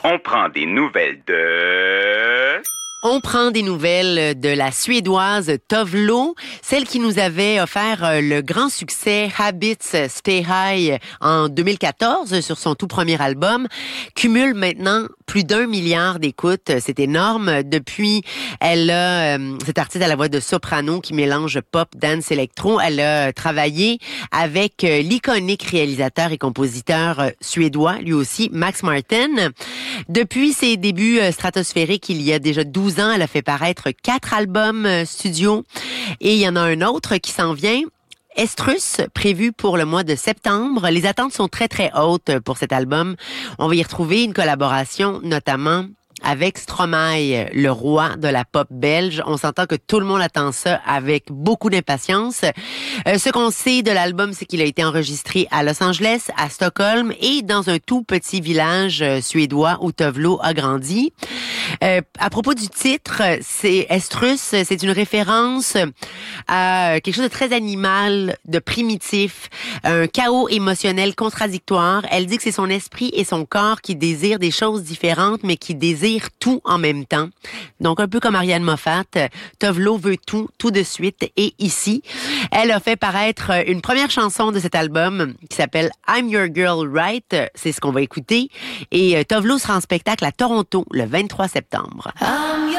On prend des nouvelles de... On prend des nouvelles de la Suédoise Tove Lo, celle qui nous avait offert le grand succès Habits Stay High en 2014 sur son tout premier album, cumule maintenant plus d'1 milliard d'écoutes. C'est énorme. Depuis, elle a, cette artiste à la voix de soprano qui mélange pop, dance, électro. Elle a travaillé avec l'iconique réalisateur et compositeur suédois, lui aussi, Max Martin. Depuis ses débuts stratosphériques, il y a déjà 12 ans, elle a fait paraître 4 albums studio et il y en a un autre qui s'en vient. Estrus, prévu pour le mois de septembre. Les attentes sont très, très hautes pour cet album. On va y retrouver une collaboration, notamment avec Stromae, le roi de la pop belge. On s'entend que tout le monde attend ça avec beaucoup d'impatience. Ce qu'on sait de l'album, c'est qu'il a été enregistré à Los Angeles, à Stockholm et dans un tout petit village suédois où Tove Lo a grandi. À propos du titre, c'est Estrus, c'est une référence à quelque chose de très animal, de primitif, un chaos émotionnel contradictoire. Elle dit que c'est son esprit et son corps qui désirent des choses différentes, mais qui désirent tout en même temps. Donc, un peu comme Ariane Moffat, Tove Lo veut tout de suite et ici. Elle a fait paraître une première chanson de cet album qui s'appelle I'm Your Girl Right. C'est ce qu'on va écouter. Et Tove Lo sera en spectacle à Toronto le 23 septembre.